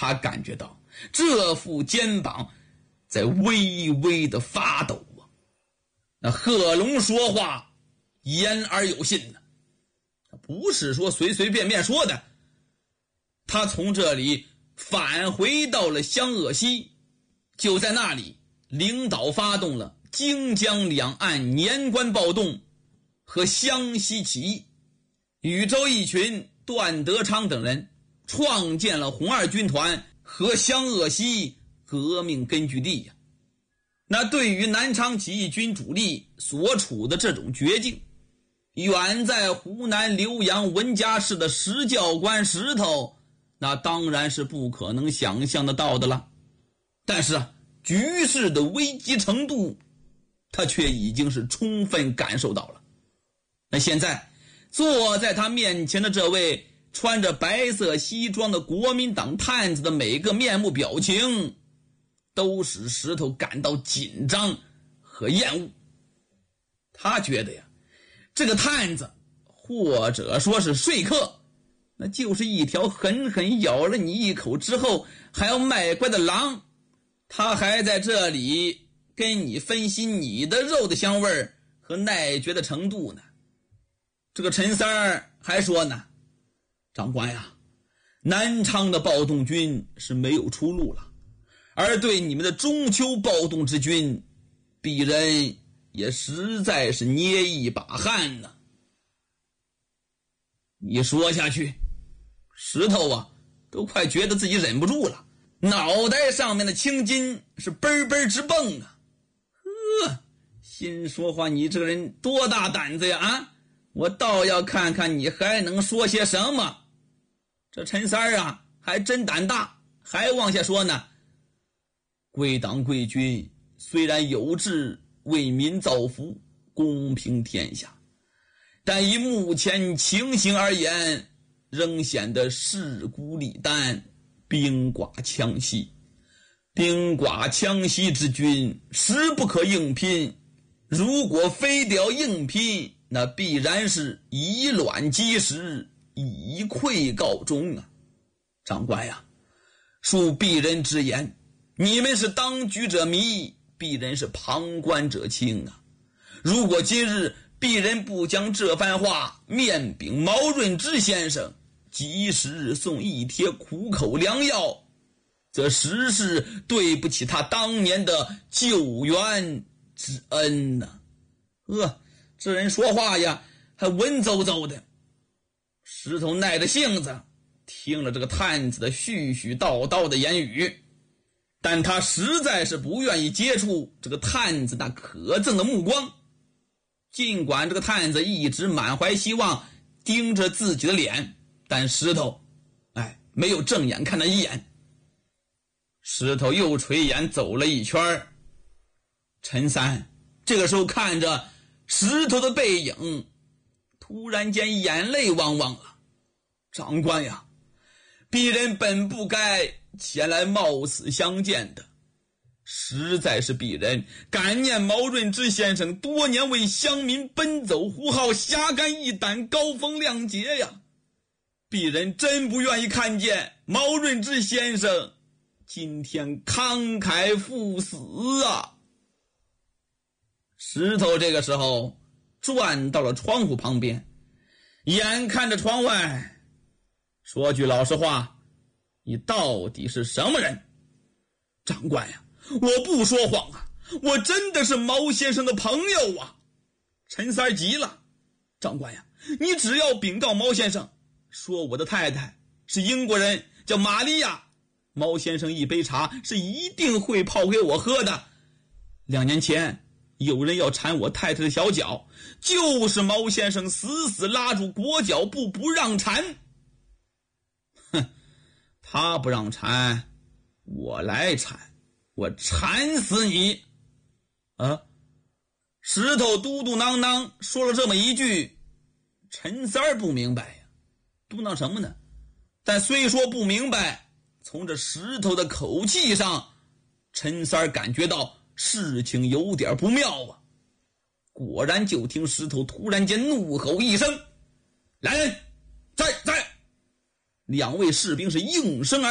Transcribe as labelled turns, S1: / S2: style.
S1: 他感觉到这副肩膀在微微的发抖啊。那贺龙说话言而有信呢，不是说随随便便说的。他从这里返回到了湘鄂西，就在那里领导发动了荆江两岸年关暴动和湘西起义，禹州一群段德昌等人创建了红二军团和湘鄂西革命根据地呀。那对于南昌起义军主力所处的这种绝境，远在湖南浏阳文家市的石教官石头那当然是不可能想象得到的了。但是局势的危机程度他却已经是充分感受到了。那现在坐在他面前的这位穿着白色西装的国民党探子的每个面目表情都使石头感到紧张和厌恶。他觉得呀，这个探子或者说是说客，那就是一条狠狠咬了你一口之后还要卖乖的狼。他还在这里跟你分析你的肉的香味和耐绝的程度呢。这个陈三儿还说呢，长官呀，南昌的暴动军是没有出路了，而对你们的中秋暴动之军，鄙人也实在是捏一把汗呢。你说下去，石头啊都快觉得自己忍不住了，脑袋上面的青筋是嘣嘣直蹦啊。心说话，你这个人多大胆子呀啊！我倒要看看你还能说些什么。这陈三儿啊还真胆大，还往下说呢。贵党贵军虽然有志为民造福，公平天下，但以目前情形而言，仍显得势孤力单，兵寡枪稀。兵寡枪稀之军实不可硬拼，如果非得要硬拼，那必然是以卵击石，以溃告终啊。长官呀，恕鄙人直言，你们是当局者迷，鄙人是旁观者清啊。如果今日鄙人不将这番话面禀毛润之先生，及时送一帖苦口良药，则实是对不起他当年的救援之恩呐。这人说话呀还文绉绉的。石头耐着性子听了这个探子的絮絮叨叨的言语，但他实在是不愿意接触这个探子那可憎的目光。尽管这个探子一直满怀希望盯着自己的脸，但石头没有正眼看他一眼。石头又垂眼走了一圈，陈三这个时候看着石头的背影，突然间眼泪汪汪了。长官呀，鄙人本不该前来冒死相见的，实在是鄙人感念毛润之先生多年为乡民奔走呼号，侠肝义胆，高风亮节呀。鄙人真不愿意看见毛润之先生今天慷慨赴死啊。石头这个时候转到了窗户旁边，眼看着窗外，说句老实话，你到底是什么人？长官呀，我不说谎啊，我真的是毛先生的朋友啊。陈三急了，长官呀，你只要禀告毛先生，说我的太太是英国人，叫玛利亚，毛先生一杯茶是一定会泡给我喝的。2年前有人要缠我太太的小脚，就是毛先生死死拉住裹脚布不让缠。他不让缠，我来缠，我缠死你啊！石头嘟嘟囔囔说了这么一句，陈三儿不明白呀，嘟囔什么呢？但虽说不明白，从这石头的口气上，陈三儿感觉到事情有点不妙啊。果然就听石头突然间怒吼一声，来人，在！2位士兵是应声而